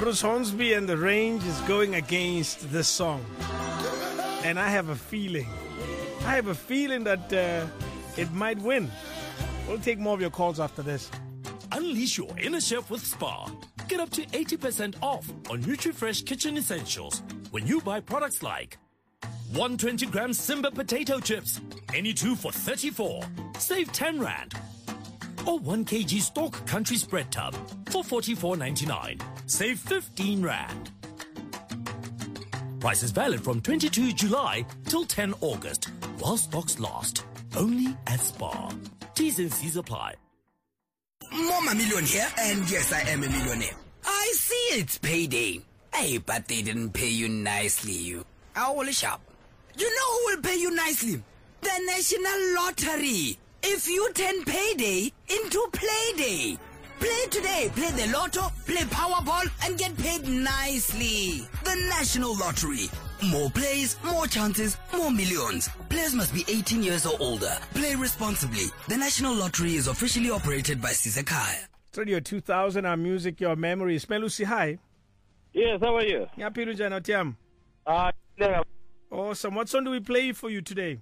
Bruce Hornsby and the Range is going against this song. And I have a feeling that it might win. We'll take more of your calls after this. Unleash your inner chef with Spar. Get up to 80% off on NutriFresh kitchen essentials when you buy products like 120-gram Simba potato chips, any two for 34, save 10 Rand. Or 1 kg Stork Country Spread Tub for 44.99, save 15 Rand. Price is valid from 22 July till 10 August, while stocks last. Only at Spar. T's and C's apply. Mama Million here, and yes, I am a millionaire. I see it's payday. Hey, but they didn't pay you nicely, you. Owl shop. You know who will pay you nicely? The National Lottery. If you turn payday into playday. Play today, play the lotto, play Powerball, and get paid nicely. The National Lottery. More plays, more chances, more millions. Players must be 18 years or older. Play responsibly. The National Lottery is officially operated by Sisekaya. Radio 2000, our music, your memories. Melusi, hi. Yes, how are you? Awesome. What song do we play for you today?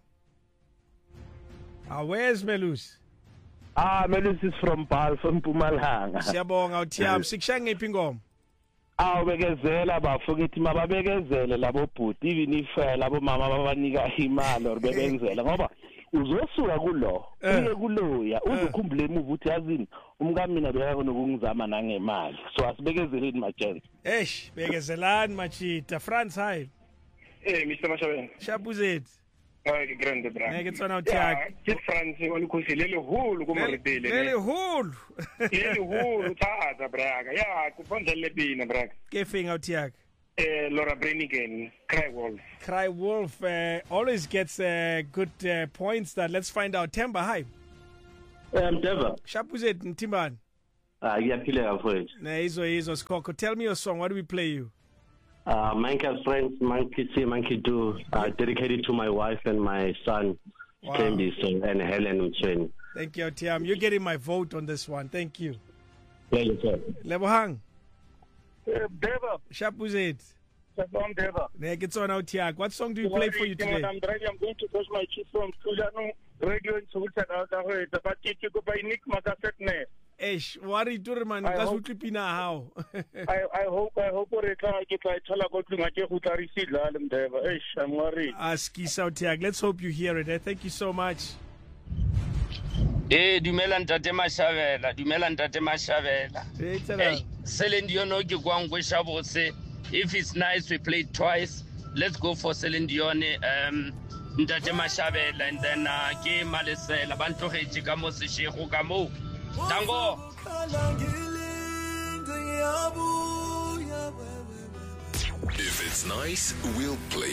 Where's Melus? Melus is from Paarl, from Mpumalanga. Siyabonga uThiyam. Sikushange iphi ingoma? Bekezela bafukithi mababekezele labo bhuti even if labo mama babanika imali or bebenzela ngoba uzosuka kulo uye kuloya uzokhumbula emuva uthi yazini umkamina bekakho ukungizama nangemali so asibekezeleni majeni bekezelani machita. France, hi. Mr. Mashabeni Shapuzet grande bra ngeke tsona uThiyaka ke France walikhosilele hulu kumaritele lele hulu tata braga ya kubondele bina braga ke finga uThiyaka Laura Brenigan, Cry Wolf always gets good points. That let's find out. Temba, hi. Temba. Shapuzet Mtimbani. Yaphila mfowethu. Izo Skoko. Tell me your song. What do we play you? Monkey Friends, Monkey See, Monkey Do, dedicated to my wife and my son, Candy, and Helen Mchweni. Thank you, Tiam. You're getting my vote on this one. Thank you. Thank you, sir. Lebohang. Deva. Shapuzet. Shabam Deva. What song do we play for you today? I'm going to fetch my chief from school. Radio in Sultan, but you go by Nick Makasetne. Worry to man, because we keep how. I hope I get like I'm worried. Aski Sautiag. Let's hope you hear it. Thank you so much. Dumela ntate Mashavela. Celine Dion o ke kwang go shabose. If it's nice, we play twice. Let's go for Celine Dion ntate Mashavela, and then ke malesela bantlogetse ka mo seshego ka mo. Tango. If it's nice, we'll play